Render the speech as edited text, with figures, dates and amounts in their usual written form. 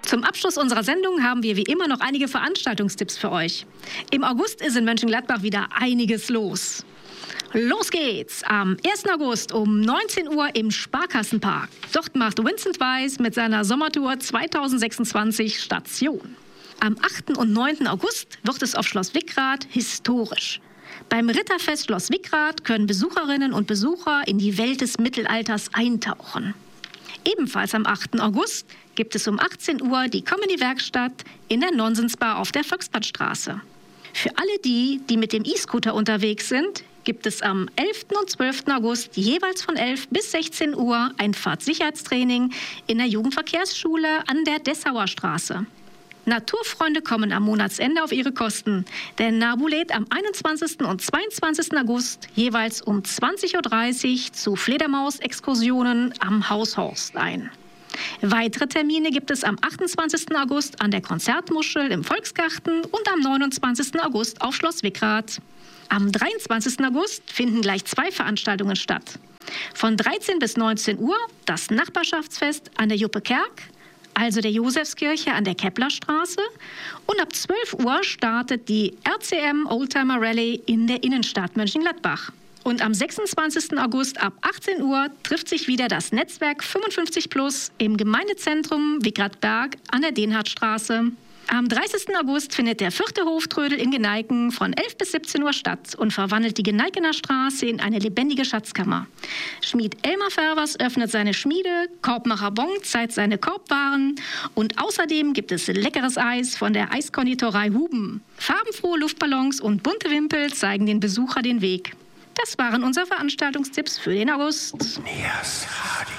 Zum Abschluss unserer Sendung haben wir wie immer noch einige Veranstaltungstipps für euch. Im August ist in Mönchengladbach wieder einiges los. Los geht's! Am 1. August um 19 Uhr im Sparkassenpark. Dort macht Vincent Weiss mit seiner Sommertour 2026 Station. Am 8. und 9. August wird es auf Schloss Wickrath historisch. Beim Ritterfest Schloss Wickrath können Besucherinnen und Besucher in die Welt des Mittelalters eintauchen. Ebenfalls am 8. August gibt es um 18 Uhr die Comedy-Werkstatt in der Nonsensbar auf der Volksbadstraße. Für alle die mit dem E-Scooter unterwegs sind, gibt es am 11. und 12. August jeweils von 11 bis 16 Uhr ein Fahrtsicherheitstraining in der Jugendverkehrsschule an der Dessauer Straße. Naturfreunde kommen am Monatsende auf ihre Kosten, denn NABU lädt am 21. und 22. August jeweils um 20.30 Uhr zu Fledermaus-Exkursionen am Haushorst ein. Weitere Termine gibt es am 28. August an der Konzertmuschel im Volksgarten und am 29. August auf Schloss Wickrath. Am 23. August finden gleich 2 Veranstaltungen statt. Von 13 bis 19 Uhr das Nachbarschaftsfest an der Juppe-Kerk, also der Josefskirche an der Keplerstraße. Und ab 12 Uhr startet die RCM Oldtimer Rallye in der Innenstadt Mönchengladbach. Und am 26. August ab 18 Uhr trifft sich wieder das Netzwerk 55+ im Gemeindezentrum Wickrathberg an der Denhardstraße. Am 30. August findet der 4. Hoftrödel in Geneiken von 11 bis 17 Uhr statt und verwandelt die Geneikener Straße in eine lebendige Schatzkammer. Schmied Elmar Fervers öffnet seine Schmiede, Korbmacher Bong zeigt seine Korbwaren und außerdem gibt es leckeres Eis von der Eiskonditorei Huben. Farbenfrohe Luftballons und bunte Wimpel zeigen den Besucher den Weg. Das waren unsere Veranstaltungstipps für den August. NEAS Radio.